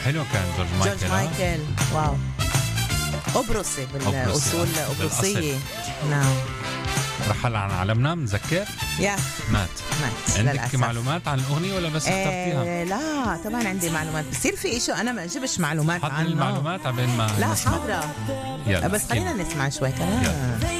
حلو كان جورج مايكل. جورج مايكل واو. قبرصي بالأصول قبرصية. نعم. رحل عن عالمنا مذكر. يا مات عندك للأسف. معلومات عن الأغنية ولا بس اخترتيها؟ لا طبعا عندي معلومات. بصير في إشي أنا ما أجيبش معلومات حضر عنه. المعلومات عبين ما لا نسمع. حاضرة. يلا بس خلينا نسمع شوي كمان. يلا.